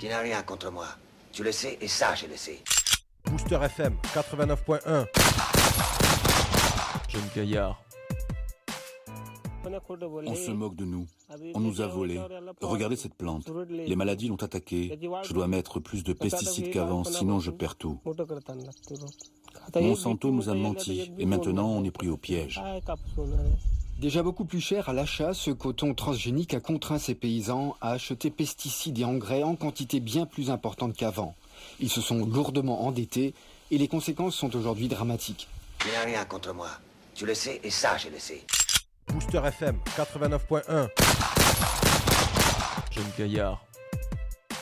Tu n'as rien contre moi. Tu le sais et ça, je le sais. Booster FM 89.1. Jeune Gaillard. On se moque de nous. On nous a volés. Regardez cette plante. Les maladies l'ont attaquée. Je dois mettre plus de pesticides qu'avant, sinon je perds tout. Monsanto nous a menti et maintenant on est pris au piège. Déjà beaucoup plus cher à l'achat, ce coton transgénique a contraint ces paysans à acheter pesticides et engrais en quantité bien plus importante qu'avant. Ils se sont lourdement endettés et les conséquences sont aujourd'hui dramatiques. Tu n'as rien contre moi. Tu le sais et ça, je le sais. Booster FM 89.1. Jeune Gaillard.